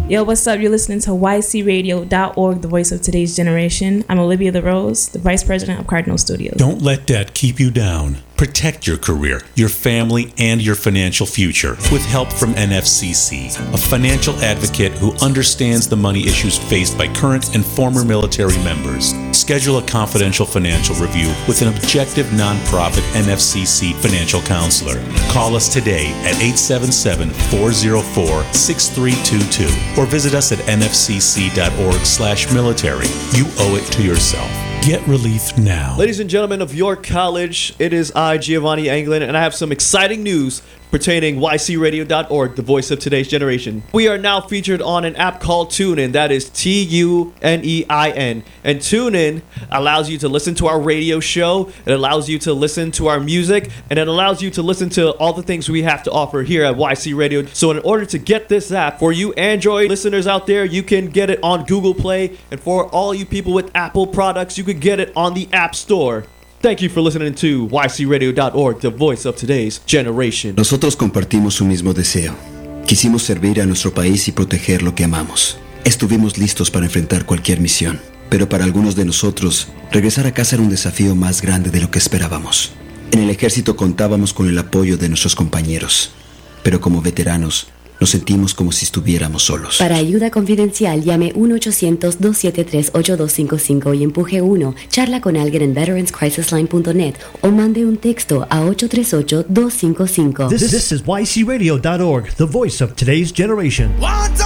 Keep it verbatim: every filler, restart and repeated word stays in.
Yo, what's up? You're listening to Y C radio dot org, the voice of today's generation. I'm Olivia LaRose, the Vice President of Cardinal Studios. Don't let debt keep you down. Protect your career, your family, and your financial future with help from N F C C, a financial advocate who understands the money issues faced by current and former military members. Schedule a confidential financial review with an objective nonprofit N F C C financial counselor. Call us today at eight seven seven, four zero four, six three two two or visit us at N F C C dot org slash military. You owe it to yourself. Get relief now. Ladies and gentlemen of York College, it is I, Giovanni Anglin, and I have some exciting news pertaining Y C radio dot org, the voice of today's generation. We are now featured on an app called TuneIn. That is T U N E I N. And TuneIn allows you to listen to our radio show, it allows you to listen to our music, and it allows you to listen to all the things we have to offer here at Y C Radio. So in order to get this app, for you Android listeners out there, you can get it on Google Play. And for all you people with Apple products, you can get it on the App Store. Thank you for listening to Y C radio dot org, the voice of today's generation. Nosotros compartimos un mismo deseo. Quisimos servir a nuestro país y proteger lo que amamos. Estuvimos listos para enfrentar cualquier misión, pero para algunos de nosotros, regresar a casa era un desafío más grande de lo que esperábamos. En el ejército contábamos con el apoyo de nuestros compañeros, pero como veteranos, nos sentimos como si estuviéramos solos. Para ayuda confidencial, llame uno ochocientos, dos siete tres, ocho dos cinco cinco y empuje uno. Charla con alguien en veterans crisis line punto net o mande un texto a ocho tres ocho, dos cinco cinco. This, this is Y C radio dot org, the voice of today's generation.